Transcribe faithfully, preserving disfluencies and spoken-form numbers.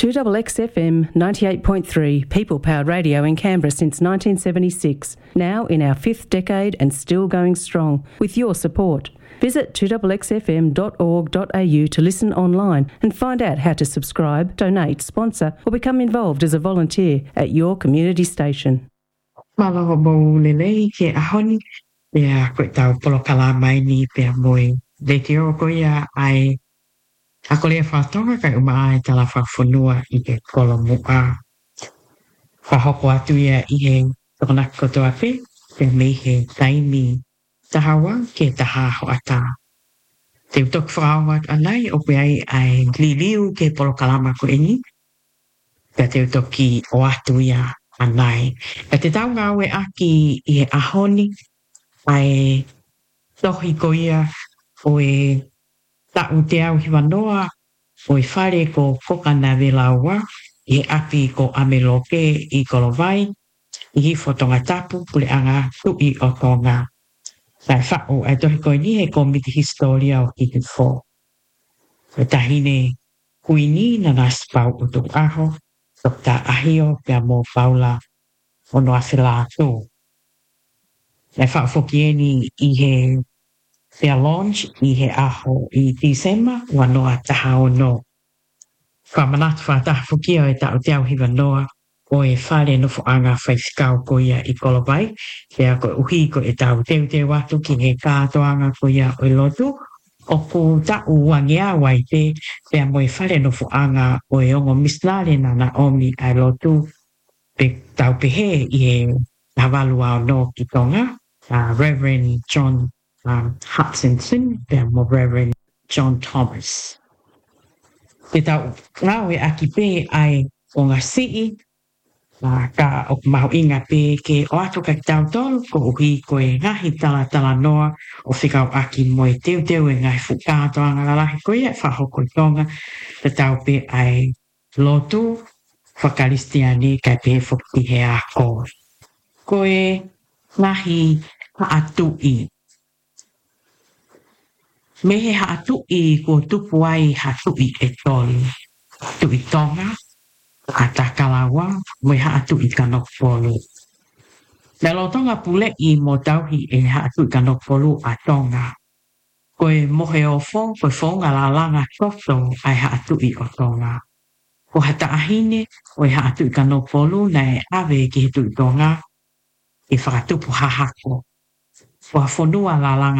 two X X F M ninety-eight point three, people-powered radio in Canberra since nineteen seventy-six, now in our fifth decade and still going strong, with your support. Visit two X X F M dot org dot a u to listen online and find out how to subscribe, donate, sponsor or become involved as a volunteer at your community station. Malo mo lele ke ahoni ya ko tau polo kala mai ni pe moi de tio ko ya ai ako le fa tonga ka uma ai tala fa funua I ke kolo mo a fa hoko atu ya I he tona ko to ape pe me he taimi tahawa ke taha ho ata te tok frawa anai o pe ai ai liliu ke polo kala ma ko ini pe te toki o atu ya anai e te tau ngā we aki I he ahoni ai tohi ko ia o e ta'u te au hiwanoa o e whare ko kokana velaua I api ko ameloke I kolovai I hi fotonga tapu pule anga tui o tonga sai whao ai tohi ko ni he komiti historia o ki te fo e tahine kuini na naspau o tu aho Dokta Ahio pia mo Paula o no awhila tō. E whaafokieni I he Fair launch I he aho I December wa noa taha o no. Whamanatu whataha whukia e tau te au hiwa noa o e whare no whaanga whaiskau ko ia I kolovai. Pea ko uhi ko e tau teu te watu ki he kātoanga ko ia o I lotu. O ko tau wangea wai te pea mo e whare no whaanga o e ongo misnare na na omi ai lotu. Pe tau pehe I he hawalua o no ki tonga. Uh, Reverend John Um, Hutchinson, pia mo Reverend John Thomas. Te tau ngau e aki pe ai o ngā sii, uh, ka o mahu inga pe ke o ato ka tau tolu, ko uhi ko e ngahi tala tala noa, o whikau aki mo e teu teu e ngai whukātoa ngā lalahi ko ia, whahoko I tonga, te tau pe ai lotu, whakaristiani kai pe whuki he a kōr. Ko e ngahi haatui, me he haatui ko tupu ai haatui e tolu. Tui tonga, a takalawa, me haatui kanokpolu. Lalo tonga pule I mo tauhi e haatui kanokpolu a tonga. Koe mohe o fong, koe fonga la langa toto ai haatui o tonga. Ko hata ahine, o e haatui kanokpolu na e ave ki he tui tonga, e whakatupu hahako. Ko hafonua la langa